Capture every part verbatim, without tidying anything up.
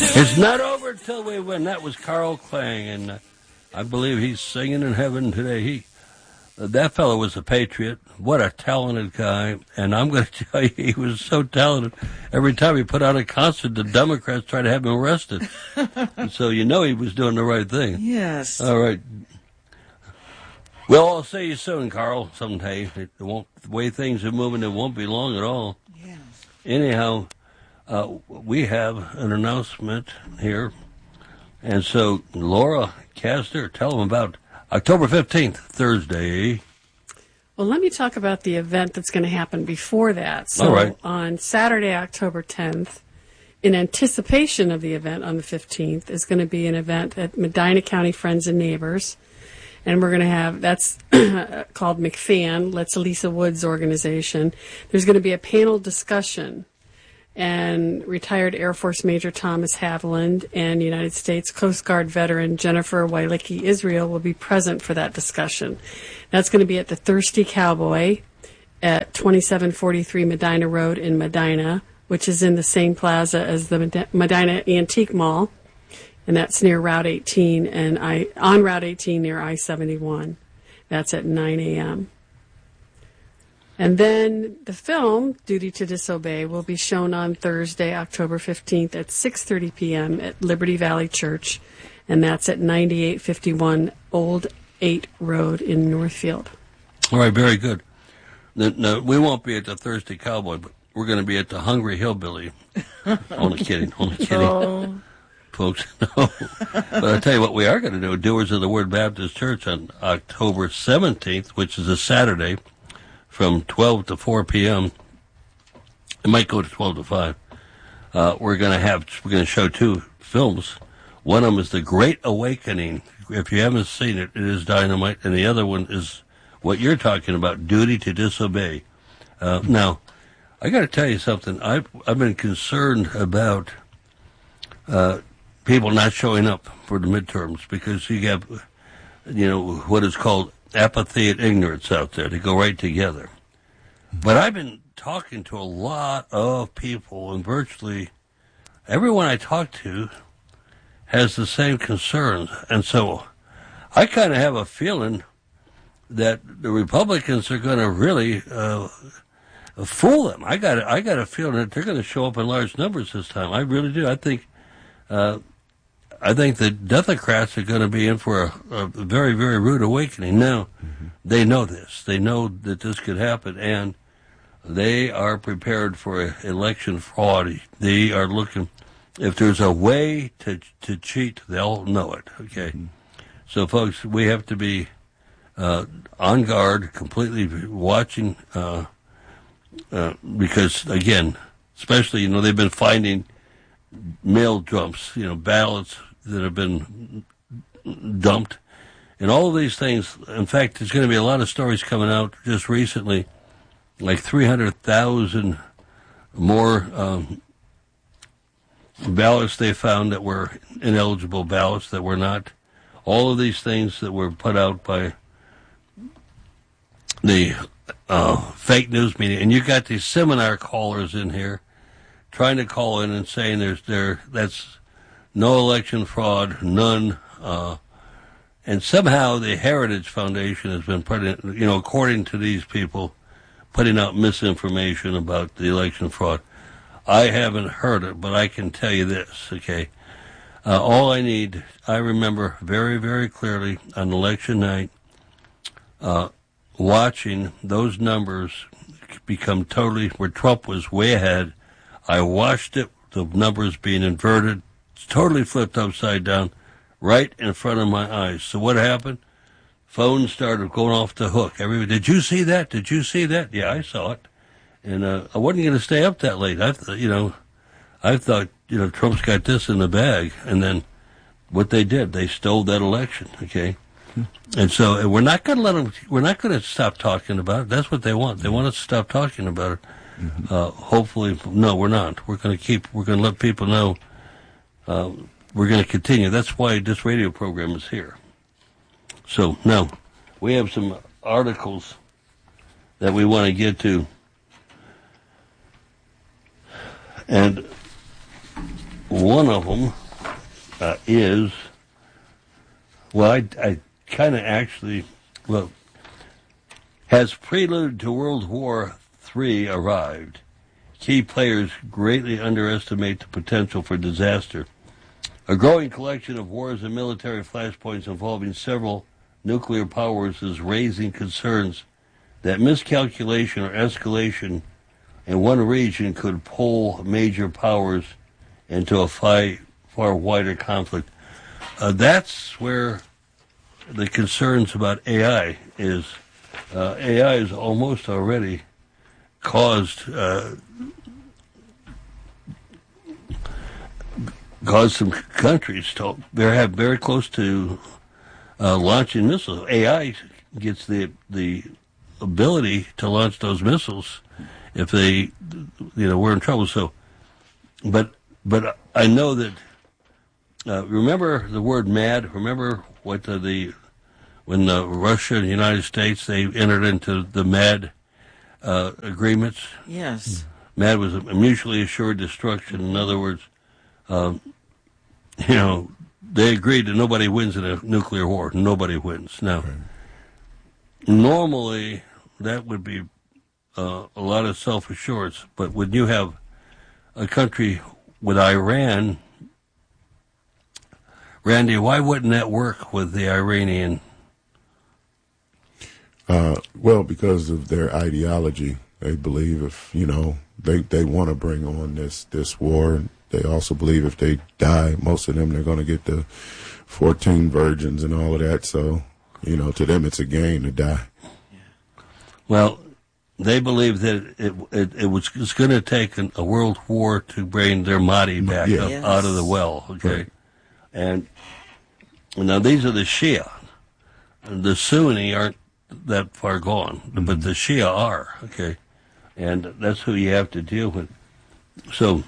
It's not over until we win. That was Carl Klang, and uh, I believe he's singing in heaven today. He, uh, that fellow was a patriot. What a talented guy. And I'm going to tell you, he was so talented. Every time he put out a concert, the Democrats tried to have him arrested. So you know he was doing the right thing. Yes. All right. Well, I'll see you soon, Carl, someday. It won't, the way things are moving, it won't be long at all. Yes. Anyhow, uh, we have an announcement here. And so, Laura Castor, tell them about October fifteenth, Thursday. Well, let me talk about the event that's going to happen before that. So, all right. On Saturday, October tenth, in anticipation of the event on the fifteenth, is going to be an event at Medina County Friends and Neighbors. And we're going to have, that's called McFan, Let's Lisa Woods organization. There's going to be a panel discussion. And retired Air Force Major Thomas Haviland and United States Coast Guard veteran Jennifer Wailicki Israel will be present for that discussion. That's going to be at the Thirsty Cowboy at twenty-seven forty-three Medina Road in Medina, which is in the same plaza as the Medina Antique Mall. And that's near Route eighteen and I on Route eighteen near I seventy-one. That's at nine a.m. And then the film, Duty to Disobey, will be shown on Thursday, October fifteenth at six thirty p.m. at Liberty Valley Church, and that's at ninety-eight fifty-one Old eight Road in Northfield. All right, very good. No, we won't be at the Thirsty Cowboy, but we're going to be at the Hungry Hillbilly. Only kidding, only kidding. Oh. Folks, no. But I'll tell you what we are going to do, Doers of the Word Baptist Church on October seventeenth, which is a Saturday, from twelve to four p.m. It might go to twelve to five. Uh, we're going to have, we're going to show two films. One of them is The Great Awakening. If you haven't seen it, it is dynamite. And the other one is what you're talking about, Duty to Disobey. Uh, now, I got to tell you something. I've, I've been concerned about uh, people not showing up for the midterms because you have, you know, what is called apathy and ignorance out there. They go right together. But I've been talking to a lot of people, and virtually everyone I talk to has the same concerns. And so I kind of have a feeling that the Republicans are going to really uh, fool them. I got I got a feeling that they're going to show up in large numbers this time. I really do. I think uh, I think the Democrats are going to be in for a, a very, very rude awakening. Now, mm-hmm. They know this. They know that this could happen, and they are prepared for election fraud. They are looking. If there's a way to to cheat, they'll know it. Okay, mm-hmm. So folks, we have to be uh, on guard, completely watching, uh, uh, because again, especially you know they've been finding mail dumps, you know ballots that have been dumped, and all of these things. In fact, there's going to be a lot of stories coming out just recently, like three hundred thousand more um, ballots they found that were ineligible ballots, that were not. All of these things that were put out by the uh, fake news media. And you got these seminar callers in here trying to call in and saying there's there that's no election fraud, none. Uh, and somehow the Heritage Foundation has been putting, you know, according to these people, putting out misinformation about the election fraud. I haven't heard it, but I can tell you this, okay? Uh, all I need, I remember very, very clearly on election night, uh, watching those numbers become totally, where Trump was way ahead. I watched it, the numbers being inverted, totally flipped upside down, right in front of my eyes. So what happened? Phones started going off the hook. Everybody, did you see that? Did you see that? Yeah, I saw it. And uh, I wasn't going to stay up that late. I, th- you know, I thought, you know, Trump's got this in the bag. And then what they did, they stole that election. Okay, hmm. And so and we're not going to let them. We're not going to stop talking about it. That's what they want. They want us to stop talking about it. Mm-hmm. Uh, hopefully, no, we're not. We're going to keep. We're going to let people know. Uh, we're going to continue. That's why this radio program is here. So now we have some articles that we want to get to. And one of them uh, is, well, I, I kind of actually, well, has prelude to World War Three arrived? Key players greatly underestimate the potential for disaster. A growing collection of wars and military flashpoints involving several nuclear powers is raising concerns that miscalculation or escalation in one region could pull major powers into a fi- far wider conflict. Uh, that's where the concerns about A I is. Uh, A I is almost already caused uh, caused some countries to they have very close to uh, launching missiles. A I gets the the ability to launch those missiles if they, you know, we're in trouble. So, but but I know that. Uh, remember the word MAD? Remember what the, the when the Russia and the United States they entered into the MAD uh, agreements? Yes. MAD was a mutually assured destruction. In other words, um, you know, they agreed that nobody wins in a nuclear war. Nobody wins. Now, right. Normally that would be uh, a lot of self-assurance, but when you have a country with Iran, Randy, why wouldn't that work with the Iranian? Uh, well, because of their ideology. They believe if, you know, they, they want to bring on this, this war. They also believe if they die, most of them, they're going to get the fourteen virgins and all of that. So, you know, to them, it's a gain to die. Well, they believe that it it, it was it's going to take an, a world war to bring their Mahdi back yeah. up Yes. out of the well, okay? Right. And now these are the Shia. The Sunni aren't that far gone, mm-hmm. but the Shia are, okay? And that's who you have to deal with. So,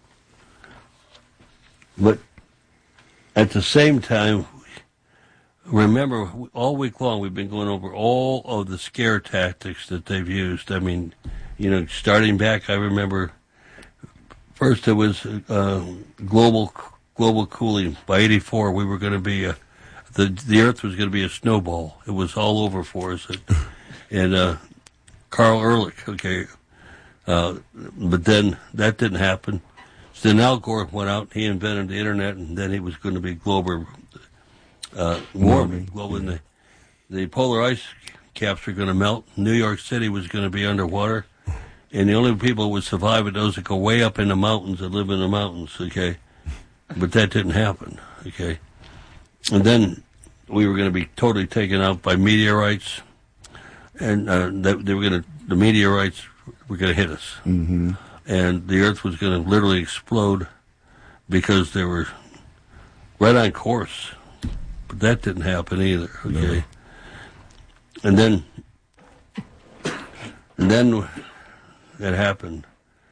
but at the same time, remember, all week long we've been going over all of the scare tactics that they've used. I mean, you know, starting back, I remember first it was uh, global global cooling. By eighty-four, we were going to be a, the the Earth was going to be a snowball. It was all over for us. And, and uh, Carl Ehrlich, okay, uh, but then that didn't happen. So then Al Gore went out. He invented the internet, and then he was going to be global. Uh, warming. Well, when the the polar ice caps were going to melt, New York City was going to be underwater, and the only people who would survive are those that go way up in the mountains and live in the mountains. Okay, but that didn't happen. Okay, and then we were going to be totally taken out by meteorites, and uh, that they were going to the meteorites were going to hit us, mm-hmm. and the Earth was going to literally explode because they were right on course. But that didn't happen either, okay? No. And then, and then it happened.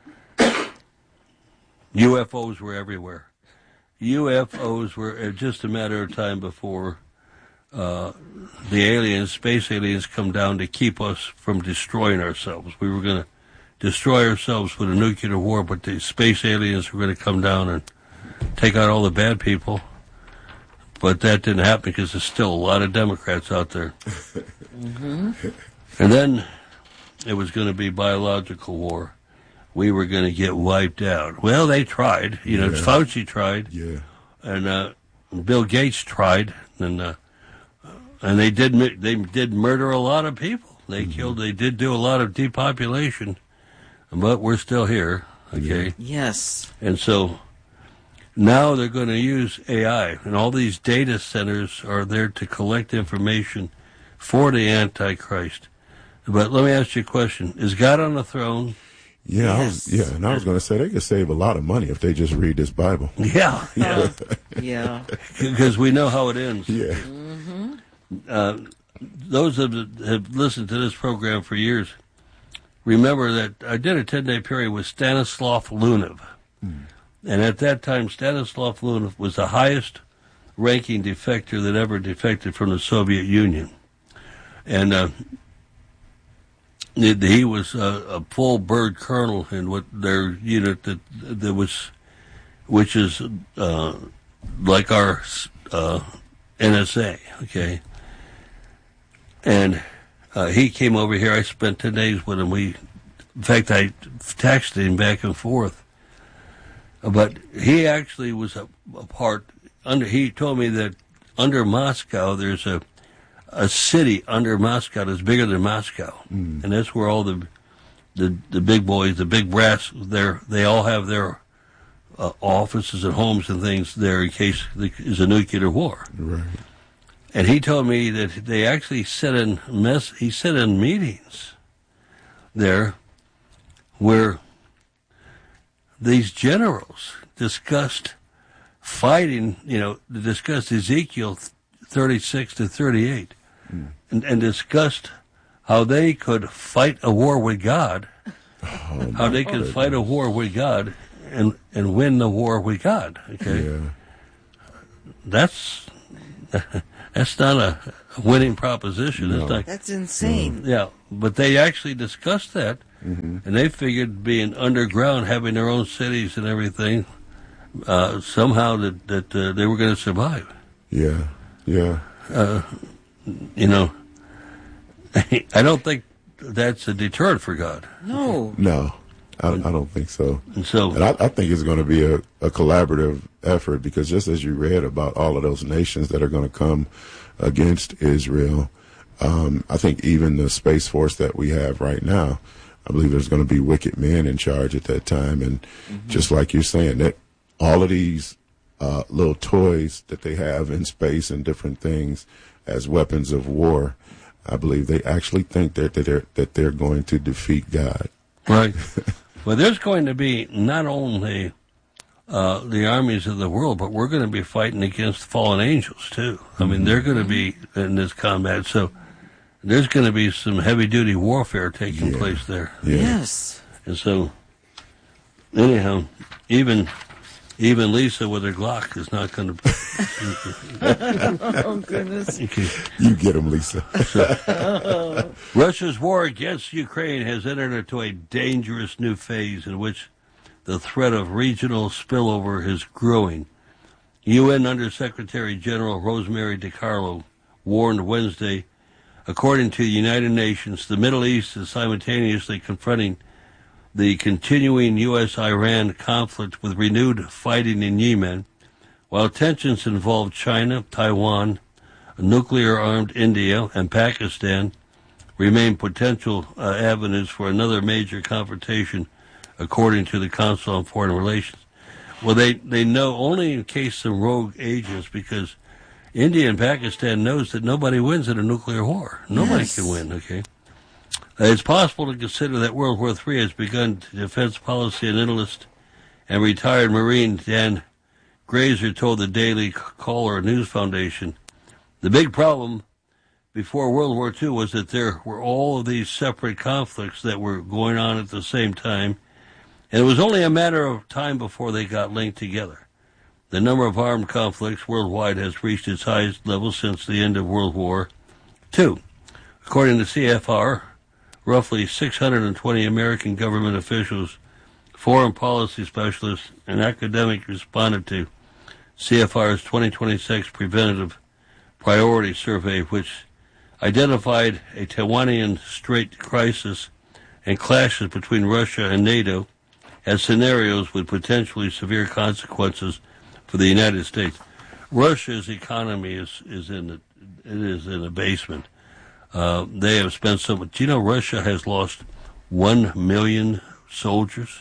U F Os were everywhere. U F Os were just a matter of time before uh, the aliens, space aliens, come down to keep us from destroying ourselves. We were going to destroy ourselves with a nuclear war, but the space aliens were going to come down and take out all the bad people. But that didn't happen because there's still a lot of Democrats out there. Mm-hmm. And then it was going to be biological war. We were going to get wiped out. Well, they tried. You know, yeah. Fauci tried. Yeah. And uh, Bill Gates tried. And uh, and they did they did murder a lot of people. They mm-hmm. killed. They did do a lot of depopulation. But we're still here. Okay. Yes. And so. Now they're going to use A I, and all these data centers are there to collect information for the Antichrist. But let me ask you a question. Is God on the throne? Yeah, Yes. I was, yeah, and I was going to say they could save a lot of money if they just read this Bible. Yeah, yeah. Yeah. Because we know how it ends. Yeah. Mm-hmm. Uh, those that have listened to this program for years remember that I did a ten-day period with Stanislav Lunev. Mm. And at that time, Stanislav Lunev was the highest-ranking defector that ever defected from the Soviet Union. And uh, he was a, a full bird colonel in what their unit that that was which is uh, like our uh, N S A, okay? And uh, he came over here. I spent ten days with him. We, in fact, I texted him back and forth. But he actually was a, a part, under. He told me that under Moscow, there's a a city under Moscow that's bigger than Moscow. Mm. And that's where all the the the big boys, the big brass, they're, they all have their uh, offices and homes and things there in case there's a nuclear war. Right. And he told me that they actually sit in mess. He sit in meetings there where these generals discussed fighting. You know, discussed Ezekiel thirty-six to thirty-eight, mm. and, and discussed how they could fight a war with God, oh, how they could fight a war with God and and win the war with God. Okay, yeah. that's that's not a winning proposition. No. It's not, That's insane. yeah, but they actually discussed that, mm-hmm. and they figured being underground, having their own cities and everything, uh, somehow that that uh, they were going to survive. Yeah, yeah. Uh, you know. I don't think that's a deterrent for God. No. No, I, I don't think so. And so, and I, I think it's going to be a, a collaborative effort, because just as you read about all of those nations that are going to come against Israel, um, I think even the Space Force that we have right now, I believe there's going to be wicked men in charge at that time. And mm-hmm. just like you're saying, that all of these uh, little toys that they have in space and different things as weapons of war, I believe they actually think that they're that they're going to defeat God. Right. Well, there's going to be not only uh, the armies of the world, but we're going to be fighting against fallen angels too. I mean, they're going to be in this combat, so there's going to be some heavy-duty warfare taking yeah. place there. Yeah. Yes. And so, anyhow, even even Lisa with her Glock is not going to. Oh goodness! You get him, Lisa. So, Russia's war against Ukraine has entered into a dangerous new phase in which the threat of regional spillover is growing. U N Undersecretary General Rosemary DiCarlo warned Wednesday, according to the United Nations, the Middle East is simultaneously confronting the continuing U S Iran conflict with renewed fighting in Yemen, while tensions involve China, Taiwan, nuclear-armed India, and Pakistan remain potential uh, avenues for another major confrontation, according to the Council on Foreign Relations. Well, they, they know only in case some rogue agents, because India and Pakistan knows that nobody wins in a nuclear war. Nobody Yes. can win, okay? Uh, it's possible to consider that World War Three has begun. Defense policy analyst and retired Marine Dan Grazer told the Daily Caller News Foundation, the big problem before World War Two was that there were all of these separate conflicts that were going on at the same time, and it was only a matter of time before they got linked together. The number of armed conflicts worldwide has reached its highest level since the end of World War Two. According to C F R, roughly six hundred twenty American government officials, foreign policy specialists, and academics responded to C F R's twenty twenty-six Preventative Priority Survey, which identified a Taiwanian Strait crisis and clashes between Russia and NATO as scenarios with potentially severe consequences for the United States. Russia's economy is, is in the, it is in the basement. Uh, they have spent so much. Do you know Russia has lost one million soldiers?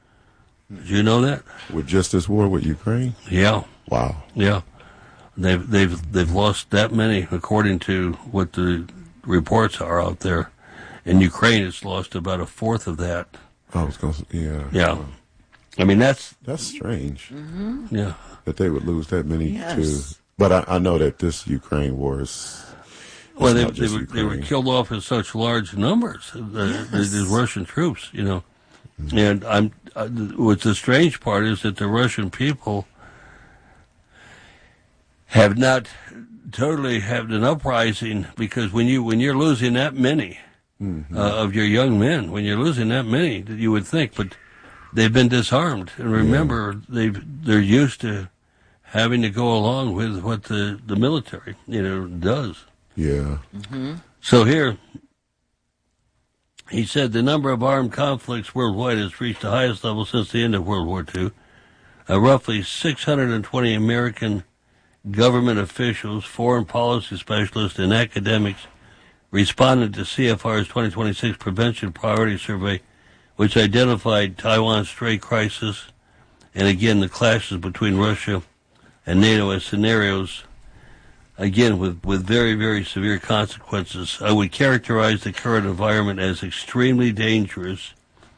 Did you know that? With just this war with Ukraine? Yeah. Wow. Yeah. They've they've they've lost that many, according to what the reports are out there. In Ukraine, it's lost about a fourth of that. I was going to, yeah. Yeah. I mean, that's That's strange Mm-hmm. yeah. that they would lose that many Yes. too. But I, I know that this Ukraine war is. Well, it's they not they just were, they were Ukraine. killed off in such large numbers. The, the, the Russian troops, you know, Mm-hmm. and I'm. Uh, what's the strange part is that the Russian people have not totally had an uprising, because when you when you're losing that many Mm-hmm. uh, of your young men, when you're losing that many, you would think, but they've been disarmed. And remember, yeah. they've they're used to having to go along with what the, the military, you know, does. Yeah. Mm-hmm. So here, he said the number of armed conflicts worldwide has reached the highest level since the end of World War Two. Uh, roughly six hundred twenty American government officials, foreign policy specialists, and academics responded to C F R's twenty twenty-six Prevention Priority Survey, which identified Taiwan's stray crisis and, again, the clashes between Russia and NATO as scenarios, again, with, with very, very severe consequences. I would characterize the current environment as extremely dangerous.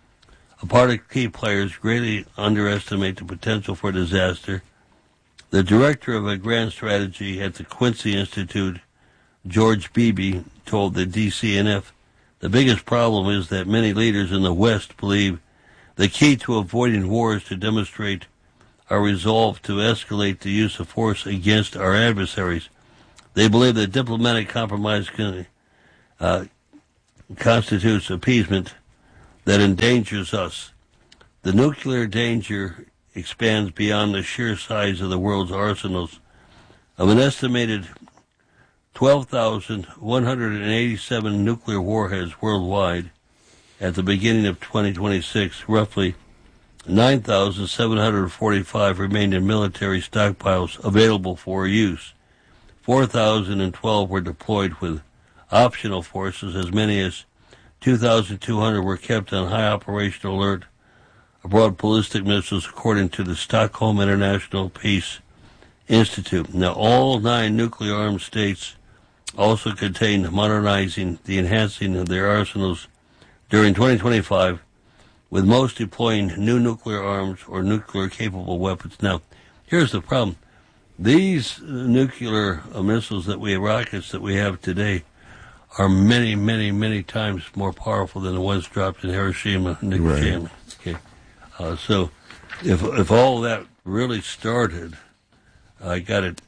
A part of key players greatly underestimate the potential for disaster. The director of a grand strategy at the Quincy Institute, George Beebe, told the D C N F, the biggest problem is that many leaders in the West believe the key to avoiding war is to demonstrate our resolve to escalate the use of force against our adversaries. They believe that diplomatic compromise can, uh, constitutes appeasement that endangers us. The nuclear danger expands beyond the sheer size of the world's arsenals. Of an estimated twelve thousand one hundred eighty-seven nuclear warheads worldwide at the beginning of twenty twenty-six, roughly nine thousand seven hundred forty-five remained in military stockpiles available for use. four thousand twelve were deployed with optional forces. As many as two thousand two hundred were kept on high operational alert aboard ballistic missiles, according to the Stockholm International Peace Institute. Now, all nine nuclear-armed states also contained modernizing the enhancing of their arsenals during twenty twenty-five, with most deploying new nuclear arms or nuclear-capable weapons. Now, here's the problem. These nuclear missiles that we have, rockets that we have today, are many, many, many times more powerful than the ones dropped in Hiroshima and Nagasaki. Right. Okay. Uh, so if if all that really started, I got it,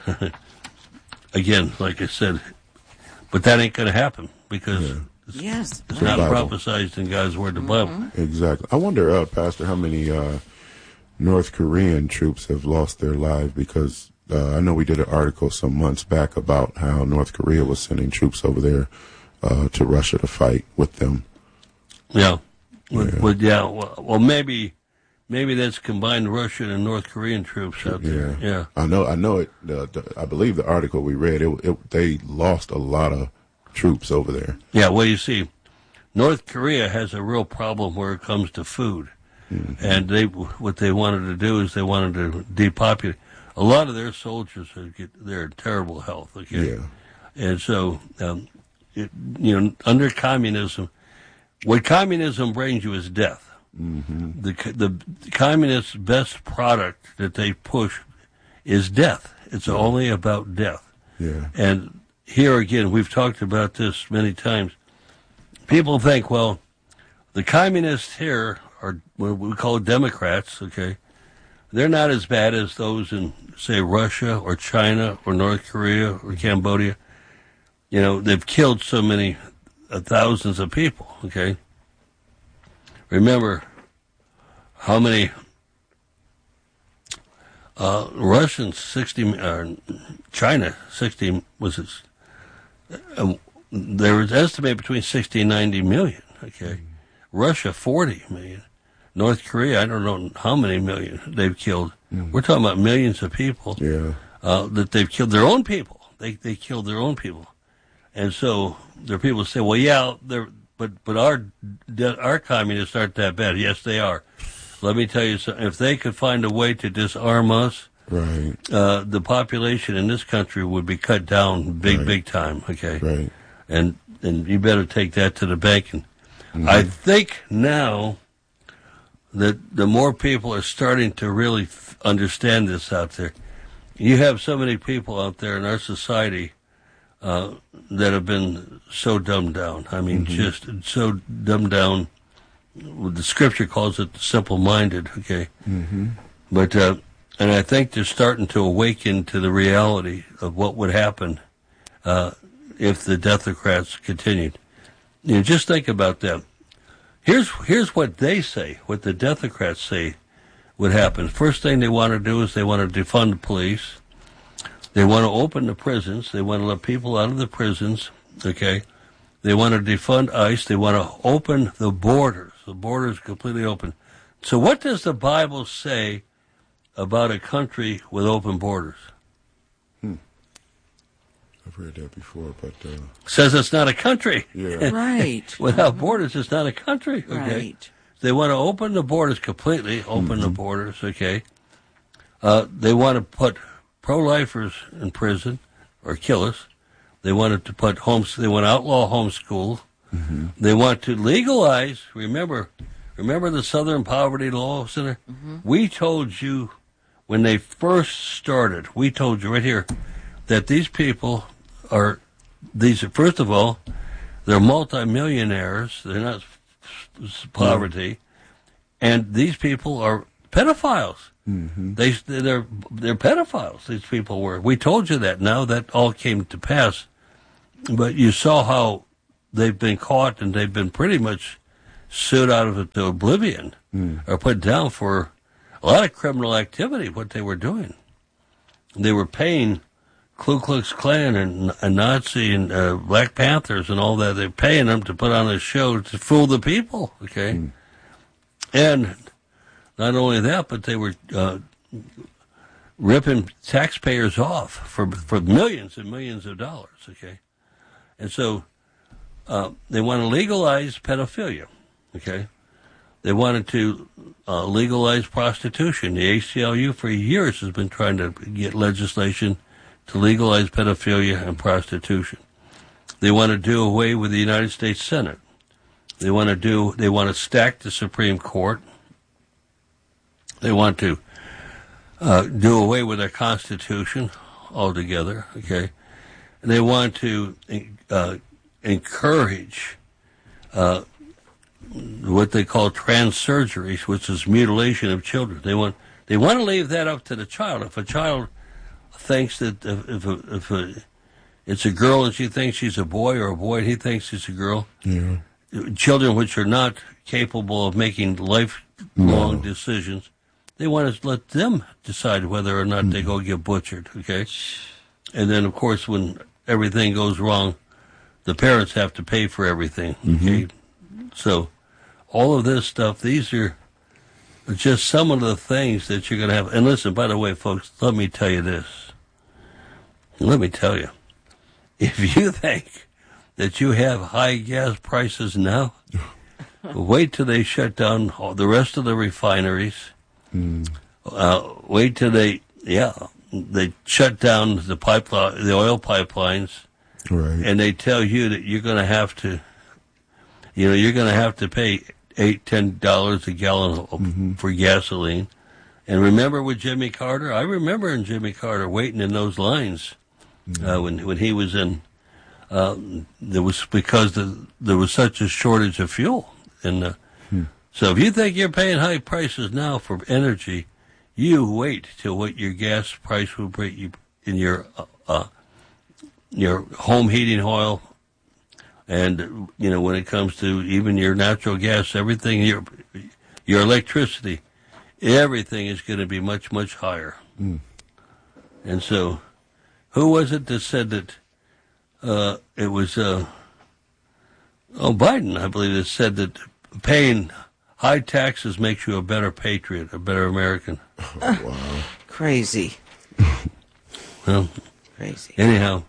again, like I said, but that ain't going to happen because yeah. it's, yes. it's not prophesized in God's Word, the Bible. Mm-hmm. Exactly. I wonder, uh, Pastor, how many uh, North Korean troops have lost their lives because uh, I know we did an article some months back about how North Korea was sending troops over there uh, to Russia to fight with them. Yeah. Well, yeah. Well, yeah. Well, well, maybe, maybe that's combined Russian and North Korean troops out there. Yeah. Yeah. I know. I know it. Uh, the, I believe the article we read. It, it. They lost a lot of troops over there. Yeah. Well, you see, North Korea has a real problem where it comes to food, mm-hmm. and they what they wanted to do is they wanted to depopulate. A lot of their soldiers are get, they're in terrible health. Okay. Yeah. And so, um, it, you know, under communism. What communism brings you is death. Mm-hmm. The the communist's best product that they push is death. It's yeah. only about death. Yeah. And here again, we've talked about this many times. People think, well, the communists here are what we call Democrats. Okay, they're not as bad as those in, say, Russia or China or North Korea or Cambodia. You know, they've killed so many. Uh, thousands of people, okay? Remember how many uh, Russians, sixty, uh, China, sixty, was it? Uh, there was estimated between sixty and ninety million, okay? Mm-hmm. Russia, forty million. North Korea, I don't know how many million they've killed. Mm-hmm. We're talking about millions of people yeah. uh, that they've killed their own people. They they killed their own people. And so there are people who say, well, yeah, they're, but but our our communists aren't that bad. Yes, they are. Let me tell you something. If they could find a way to disarm us, right, uh, the population in this country would be cut down big, right. big time, okay? Right. And and you better take that to the bank. And mm-hmm. I think now that the more people are starting to really f- understand this out there, you have so many people out there in our society Uh, that have been so dumbed down. I mean, mm-hmm. just so dumbed down. The scripture calls it simple-minded, okay? Mm-hmm. But, uh, and I think they're starting to awaken to the reality of what would happen uh, if the Democrats continued. You know, just think about that. Here's here's what they say, what the Democrats say would happen. First thing they want to do is they want to defund the police. They want to open the prisons. They want to let people out of the prisons, okay? They want to defund ICE. They want to open the borders. The borders completely open. So what does the Bible say about a country with open borders? Hmm. I've read that before, but... Uh, says it's not a country. Yeah. Right. Without borders, it's not a country, okay? Right. They want to open the borders completely, open Mm-hmm. the borders, okay? Uh, they want to put pro-lifers in prison or killers. They wanted to put homes. They want to outlaw homeschool. Mm-hmm. They want to legalize. Remember, remember the Southern Poverty Law Center. Mm-hmm. We told you when they first started. We told you right here that these people are these. First of all, they're multimillionaires. They're not poverty, and these people are pedophiles. Mm-hmm. They they're they're pedophiles. These people were. We told you that. Now that all came to pass, but you saw how they've been caught and they've been pretty much sued out of it to oblivion Mm. or put down for a lot of criminal activity. What they were doing, they were paying Ku Klux Klan and, and Nazi and uh, Black Panthers and all that. They're paying them to put on a show to fool the people. Okay, Mm. and not only that, but they were uh, ripping taxpayers off for for millions and millions of dollars. Okay, and so uh, they want to legalize pedophilia. Okay, they wanted to uh, legalize prostitution. The A C L U for years has been trying to get legislation to legalize pedophilia and prostitution. They want to do away with the United States Senate. They want to do. They want to stack the Supreme Court. They want to uh, do away with their Constitution altogether, okay? And they want to uh, encourage uh, what they call trans surgeries, which is mutilation of children. They want they want to leave that up to the child. If a child thinks that if, if, a, if a, it's a girl and she thinks she's a boy, or a boy and he thinks she's a girl, Yeah. children which are not capable of making lifelong No. decisions, they want to let them decide whether or not they go get butchered, okay? And then, of course, when everything goes wrong, the parents have to pay for everything, okay? So all of this stuff, these are just some of the things that you're going to have. And listen, by the way, folks, let me tell you this. Let me tell you, if you think that you have high gas prices now, wait till they shut down all the rest of the refineries. Mm. Uh, wait till they, yeah, they shut down the pipeline, the oil pipelines, Right. and they tell you that you're going to have to, you know, you're going to have to pay eight, ten dollars a gallon of, Mm-hmm. for gasoline. And remember with Jimmy Carter? I remember in Jimmy Carter waiting in those lines uh, when when he was in. Uh, there was because the, there was such a shortage of fuel, and uh, Hmm. so if you think you're paying high prices now for energy, you wait till what your gas price will bring you in your uh, uh, your home heating oil, and you know when it comes to even your natural gas, everything your your electricity, everything is going to be much much higher. Mm. And so, who was it that said that? Uh, it was uh, oh Biden, I believe, that said that paying high taxes makes you a better patriot, a better American. Oh, wow. Crazy. Well, Crazy. anyhow,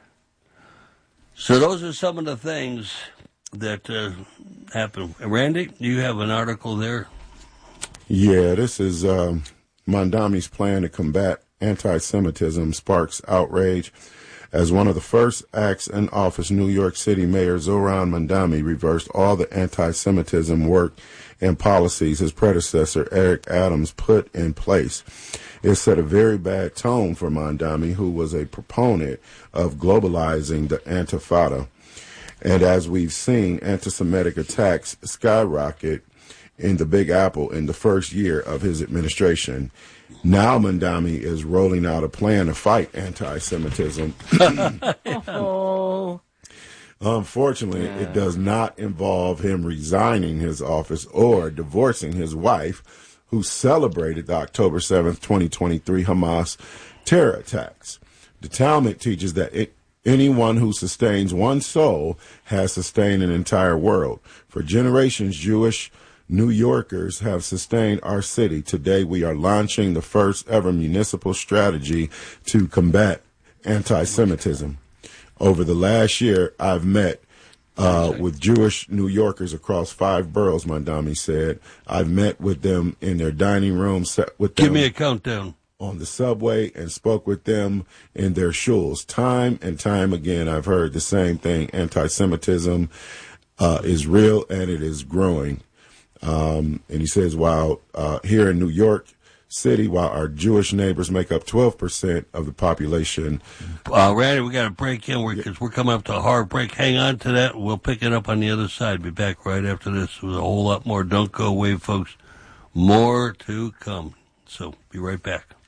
so those are some of the things that uh, happen. Randy, you have an article there. Yeah, this is um, Mondami's plan to combat anti-Semitism sparks outrage. As one of the first acts in office, New York City Mayor Zohran Mondami reversed all the anti-Semitism work and policies his predecessor, Eric Adams, put in place. It set a very bad tone for Mondami, who was a proponent of globalizing the Intifada. And as we've seen, anti-Semitic attacks skyrocket in the Big Apple in the first year of his administration. Now Mondami is rolling out a plan to fight anti-Semitism. Oh. Unfortunately, it does not involve him resigning his office or divorcing his wife, who celebrated the October seventh, twenty twenty-three Hamas terror attacks. The Talmud teaches that it, anyone who sustains one soul has sustained an entire world. For generations, Jewish New Yorkers have sustained our city. Today, we are launching the first ever municipal strategy to combat anti-Semitism. Over the last year, I've met uh, with Jewish New Yorkers across five boroughs, Mandami said. I've met with them in their dining room, sat with them Give me a countdown. on the subway, and spoke with them in their shuls. Time and time again, I've heard the same thing. Anti-Semitism uh, is real, and it is growing. Um, and he says, while uh, here in New York City, while our Jewish neighbors make up twelve percent of the population. Uh, Randy, we got to break in because we're coming up to a hard break. Hang on to that. We'll pick it up on the other side. Be back right after this with a whole lot more. Don't go away, folks. More to come. So be right back.